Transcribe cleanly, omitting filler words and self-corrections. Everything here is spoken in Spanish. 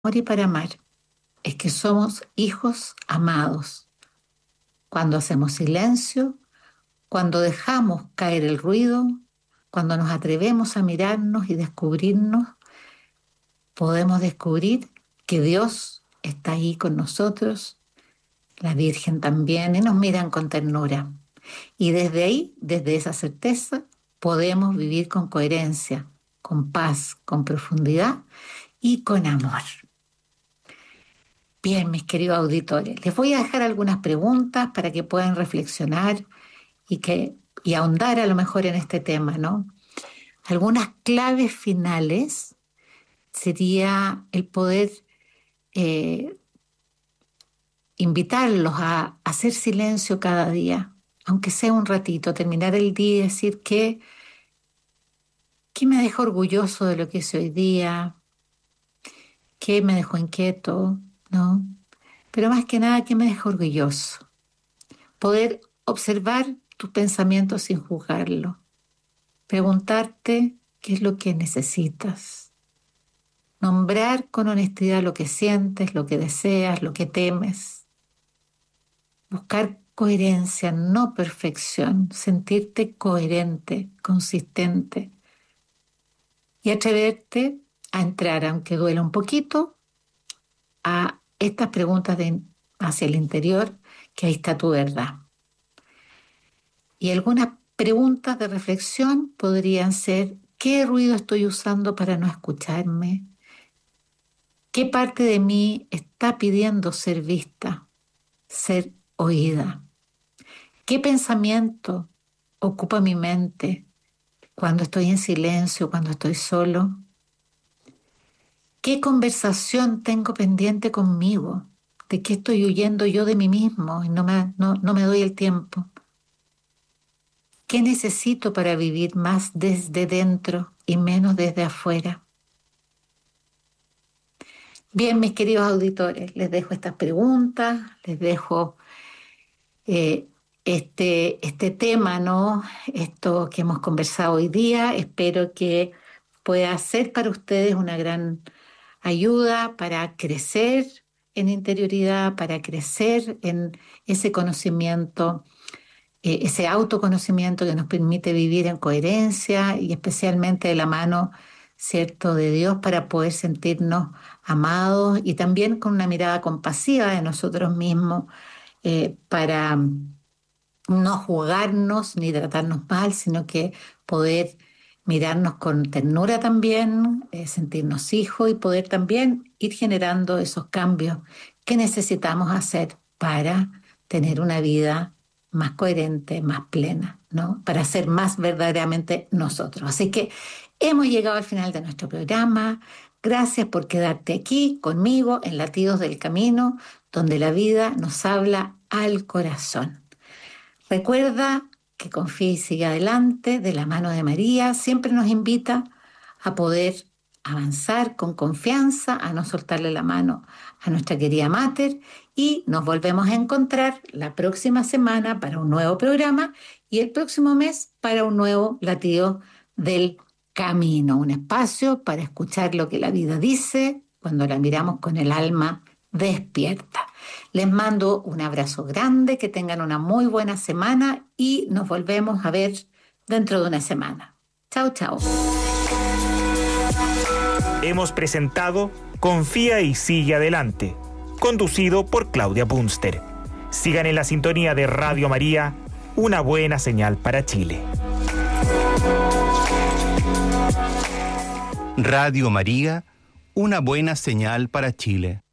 y para amar es que somos hijos amados. Cuando hacemos silencio, cuando dejamos caer el ruido, cuando nos atrevemos a mirarnos y descubrirnos, podemos descubrir que Dios está ahí con nosotros, la Virgen también, y nos miran con ternura. Y desde ahí, desde esa certeza, podemos vivir con coherencia, con paz, con profundidad y con amor. Bien, mis queridos auditores, les voy a dejar algunas preguntas para que puedan reflexionar y ahondar a lo mejor en este tema, ¿no? Algunas claves finales sería el poder eh, invitarlos a hacer silencio cada día, aunque sea un ratito, terminar el día y decir qué me dejó orgulloso de lo que hice hoy día, qué me dejó inquieto, ¿no? Pero más que nada, qué me dejó orgulloso. Poder observar tus pensamientos sin juzgarlo. Preguntarte qué es lo que necesitas. Nombrar con honestidad lo que sientes, lo que deseas, lo que temes. Buscar coherencia, no perfección. Sentirte coherente, consistente. Y atreverte a entrar, aunque duela un poquito, a estas preguntas hacia el interior, que ahí está tu verdad. Y algunas preguntas de reflexión podrían ser: ¿qué ruido estoy usando para no escucharme? ¿Qué parte de mí está pidiendo ser vista, ser oída? ¿Qué pensamiento ocupa mi mente cuando estoy en silencio, cuando estoy solo? ¿Qué conversación tengo pendiente conmigo? ¿De qué estoy huyendo yo de mí mismo y no me doy el tiempo? ¿Qué necesito para vivir más desde dentro y menos desde afuera? Bien, mis queridos auditores, les dejo estas preguntas, les dejo eh, este tema, ¿no? Esto que hemos conversado hoy día. Espero que pueda ser para ustedes una gran ayuda para crecer en interioridad, para crecer en ese conocimiento, ese autoconocimiento que nos permite vivir en coherencia y especialmente de la mano, ¿cierto?, de Dios, para poder sentirnos amados y también con una mirada compasiva de nosotros mismos, para no juzgarnos ni tratarnos mal, sino que poder mirarnos con ternura también, sentirnos hijos y poder también ir generando esos cambios que necesitamos hacer para tener una vida más coherente, más plena, ¿no? Para ser más verdaderamente nosotros. Así que hemos llegado al final de nuestro programa. Gracias por quedarte aquí conmigo en Latidos del Camino, donde la vida nos habla al corazón. Recuerda que confía y sigue adelante de la mano de María. Siempre nos invita a poder avanzar con confianza, a no soltarle la mano a nuestra querida Mater, y nos volvemos a encontrar la próxima semana para un nuevo programa y el próximo mes para un nuevo Latido del Camino, un espacio para escuchar lo que la vida dice cuando la miramos con el alma despierta. Les mando un abrazo grande, que tengan una muy buena semana y nos volvemos a ver dentro de una semana. Chao, chao. Hemos presentado Confía y sigue adelante, conducido por Claudia Punster. Sigan en la sintonía de Radio María, una buena señal para Chile. Radio María, una buena señal para Chile.